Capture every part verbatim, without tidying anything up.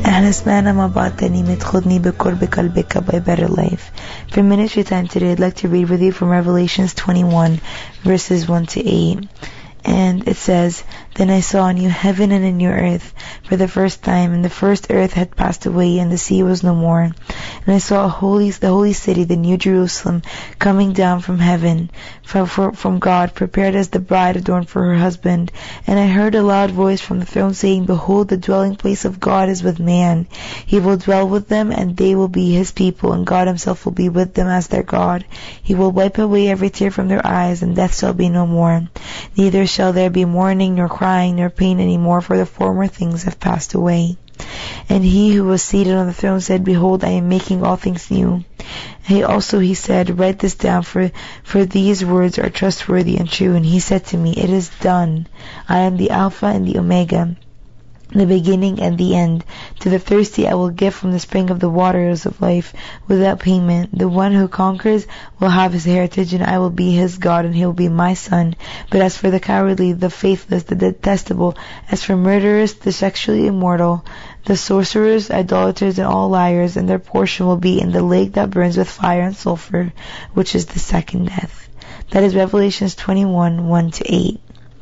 أهلا سمعنا مع بعض ترنيمة خذني بقرب قلبك by Better Life. For ministry time today, I'd like to read with you from Revelations twenty-one, verses one to eight. And it says, Then I saw a new heaven and a new earth for the first time, and the first earth had passed away, and the sea was no more. And I saw a holy, the holy city, the new Jerusalem, coming down from heaven, from, from God, prepared as the bride adorned for her husband. And I heard a loud voice from the throne saying, Behold, the dwelling place of God is with man. He will dwell with them, and they will be his people, and God himself will be with them as their God. He will wipe away every tear from their eyes, and death shall be no more. Neither shall there be mourning, nor crying, nor pain any more, for the former things have passed away. And he who was seated on the throne said, Behold, I am making all things new. He also, he said, Write this down, for, for these words are trustworthy and true. And he said to me, It is done. I am the Alpha and the Omega, the beginning and the end. To the thirsty I will give from the spring of the waters of life without payment. The one who conquers will have his heritage, and I will be his God, and he will be my son. But as for the cowardly, the faithless, the detestable, as for murderers, the sexually immoral, the sorcerers, idolaters, and all liars, and their portion will be in the lake that burns with fire and sulfur, which is the second death. That is Revelations twenty-one, one to eight.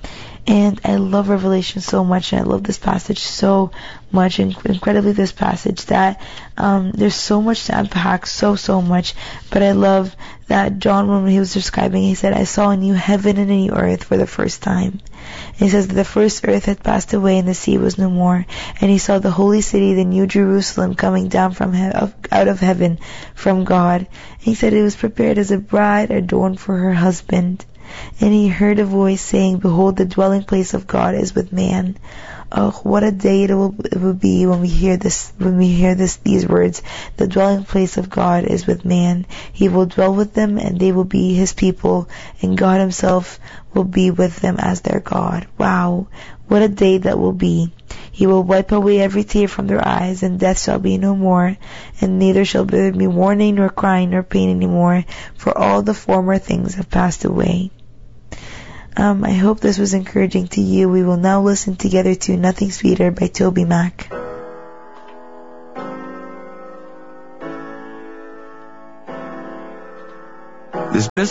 And I love Revelation so much, and I love this passage so much, incredibly this passage, that um, there's so much to unpack, so, so much. But I love that John, when he was describing, he said, I saw a new heaven and a new earth for the first time. And he says that the first earth had passed away, and the sea was no more. And he saw the holy city, the new Jerusalem, coming down from he- out of heaven from God. And he said it was prepared as a bride adorned for her husband. And he heard a voice saying, Behold, the dwelling place of God is with man. Oh, what a day it will, it will be when we hear this, when we hear this, these words. The dwelling place of God is with man. He will dwell with them, and they will be his people, and God himself will be with them as their God. Wow, what a day that will be. He will wipe away every tear from their eyes, and death shall be no more, and neither shall there be mourning, nor crying, nor pain any more, for all the former things have passed away. Um, I hope this was encouraging to you. We will now listen together to Nothing Sweeter by Toby Mac. This